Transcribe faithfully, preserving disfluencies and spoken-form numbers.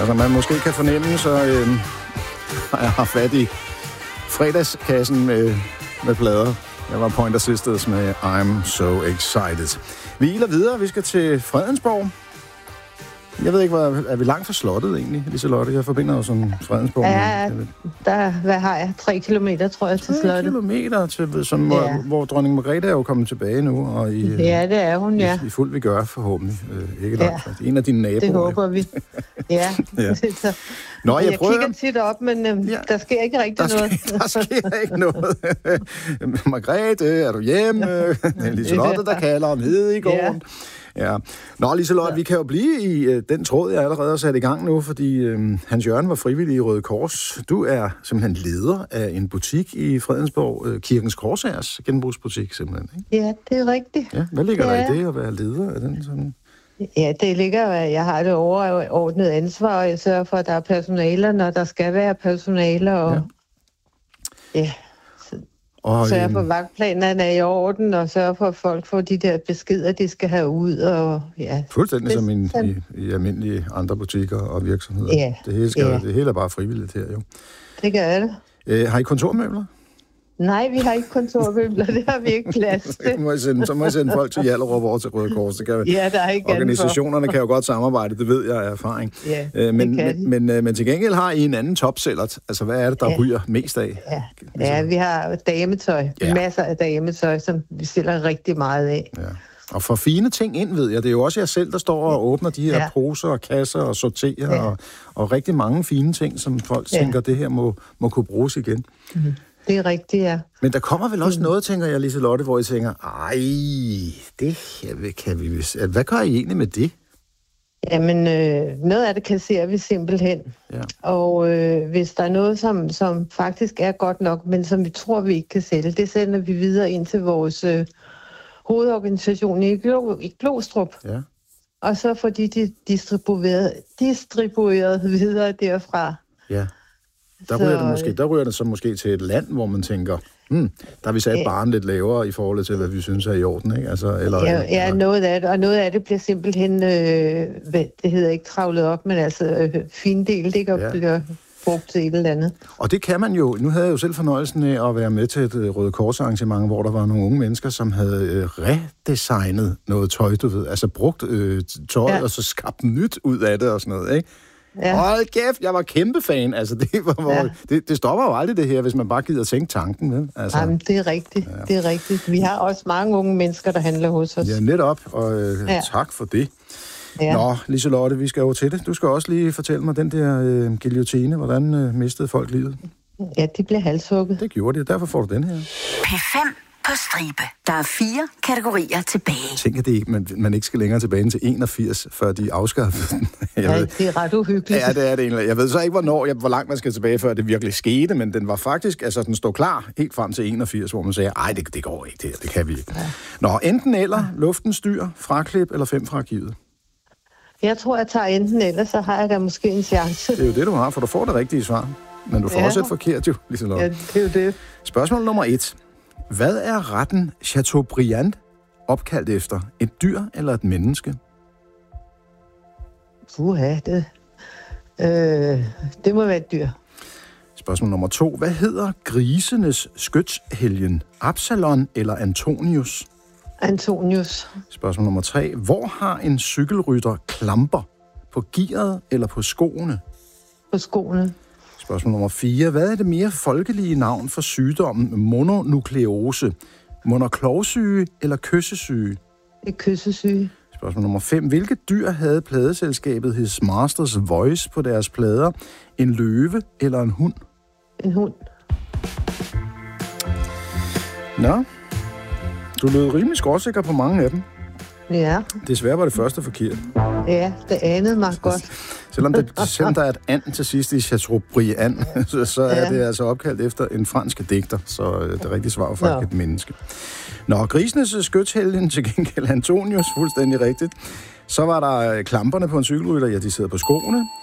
Ja, som man måske kan fornemme, så øh, har jeg haft fat i fredagskassen med, med plader. Jeg var Pointer Sisters med I'm So Excited. Vi iler videre. Vi skal til Fredensborg. Jeg ved ikke, hvad, er vi langt fra slottet egentlig, Liselotte? Jeg forbinder jo sådan Fredensborg. Ja, der, hvad har jeg? Tre kilometer, tror jeg, til slottet. Tre kilometer, til, som, ja. hvor, hvor dronning Margrethe er jo kommet tilbage nu. Og i, ja, det er hun, ja. I, i fuld vi gør forhåbentlig. Øh, ikke langt. Ja. En af dine naboer. Det håber vi. Ja. ja. Så, Nå, jeg, jeg prøver... kigger tit op, men øhm, ja. der sker ikke rigtig der noget. Sker, der sker ikke noget. Margrethe, er du hjemme? Liselotte, der kalder om Hedegaard. Ja. Ja. Nå, Liselotte, ja. vi kan jo blive i uh, den tråd, jeg allerede har sat i gang nu, fordi uh, Hans Jørgen var frivillig i Røde Kors. Du er simpelthen leder af en butik i Fredensborg, uh, Kirkens Korsagers genbrugsbutik, simpelthen, ikke? Ja, det er rigtigt. Ja. Hvad ligger ja. der i det at være leder af den sådan? Ja, det ligger, at jeg har det overordnet ansvar, og jeg sørger for, at der er personaler, når der skal være personaler, og ja, ja og, sørger for, at vagtplanerne er i orden, og sørger for, at folk får de der beskeder, de skal have ud, og ja. Fuldstændig som i, i, i almindelige andre butikker og virksomheder. Ja. Det hele, skal, ja. det hele er bare frivilligt her, jo. Det gør det. Øh, har I kontormøbler? Nej, vi har ikke kontormøbler, det har vi ikke plads til. må sende, så må jeg sende folk til Hjallerup over til Røde Kors. Det kan, ja, der er ikke organisationerne kan jo godt samarbejde, det ved jeg af erfaring. Ja, øh, men, men, men, øh, men til gengæld har I en anden topseller. Altså, hvad er det, der ja. ryger mest af? Ja, ja vi har dametøj. Ja. Masser af dametøj, som vi sælger rigtig meget af. Ja. Og for fine ting ind, ved jeg. Det er jo også jer selv, der står og åbner de her ja. poser og kasser og sorterer. Ja. Og, og rigtig mange fine ting, som folk ja. tænker, det her må, må kunne bruges igen. Mm-hmm. Det er rigtigt, ja. Men der kommer vel også noget, tænker jeg, Liselotte, hvor I tænker, ej, det kan vi vist. Hvad gør I egentlig med det? Jamen, øh, noget af det kasserer vi simpelthen. Ja. Og øh, hvis der er noget, som, som faktisk er godt nok, men som vi tror, vi ikke kan sælge, det sender vi videre ind til vores øh, hovedorganisation i, Glo- i Glostrup. Ja. Og så får de, de distribueret, distribueret videre derfra. Ja. Der ryger, det måske, der ryger det så måske til et land, hvor man tænker, hmm, der har vi sat barren lidt lavere i forhold til, hvad vi synes er i orden, ikke? Altså, eller, ja, ja, noget af det, og noget af det bliver simpelthen, øh, det hedder ikke travlet op, men altså øh, fine dele, det kan ja. blive brugt til et eller andet. Og det kan man jo, nu havde jeg jo selv fornøjelsen af at være med til et Røde Kors arrangement, hvor der var nogle unge mennesker, som havde øh, redesignet noget tøj, du ved, altså brugt øh, tøj, ja. og så skabt nyt ud af det og sådan noget, ikke? Ja. Hold kæft, jeg var kæmpe fan. Altså, det, var, hvor, ja. det, det stopper jo aldrig det her, hvis man bare gider tænke tanken. Vel? Altså, Jamen, det er rigtigt. Ja. Det er rigtigt. Vi har også mange unge mennesker, der handler hos os. Ja, netop. Og øh, ja. tak for det. Ja. Nå, Liselotte, vi skal jo til det. Du skal også lige fortælle mig den der øh, guillotine. Hvordan øh, mistede folk livet? Ja, de blev halshugget. Det gjorde de, og derfor får du den her. P fem på stribe. Der er fire kategorier tilbage. Tænk, at det ikke, man, man ikke skal længere tilbage end til enogfirs, før de afskaffede den. Jeg ja, ved, det er ret uhyggeligt. Ja, det er det egentlig. Jeg ved så ikke, hvornår, jeg, hvor langt man skal tilbage, før det virkelig skete, men den var faktisk, altså den stod klar helt frem til enogfirs, hvor man sagde, ej, det, det går ikke, det, det kan vi ikke. Ja. Nå, enten eller, luftens dyr, fraklip eller fem fra arkivet. Jeg tror, jeg tager enten eller, så har jeg da måske en chance. Det er jo det, du har, for du får det rigtige svar. Men du får ja. også et forkert, jo, ligesom noget. Ja, det er jo det. Spørgsmål nummer et. Hvad er retten Chateaubriand opkaldt efter? Et dyr eller et menneske? Uha, det, øh, det må være et dyr. Spørgsmål nummer to. Hvad hedder grisenes skytshelgen? Absalon eller Antonius? Antonius. Spørgsmål nummer tre. Hvor har en cykelrytter klamper? På gearet eller på skoene? På skoene. Spørgsmål nummer fire. Hvad er det mere folkelige navn for sygdommen mononukleose? Monoklovsyge eller kyssesyge? Det er kyssesyge. Spørgsmål nummer fem. Hvilke dyr havde pladeselskabet His Masters Voice på deres plader? En løve eller en hund? En hund. Nå, du lød rimelig skråsikker på mange af dem. Ja. Desværre var det første forkert. Ja, det anede mig godt. Selvom, det, selvom der er et and til sidst i Chateaubriand, så, så er ja. det altså opkaldt efter en fransk digter, så det rigtige svar var faktisk et menneske. Nå, grisenes skytshelgen til gengæld Antonius, fuldstændig rigtigt. Så var der klamperne på en cykelrytter, ja, de sidder på skoene.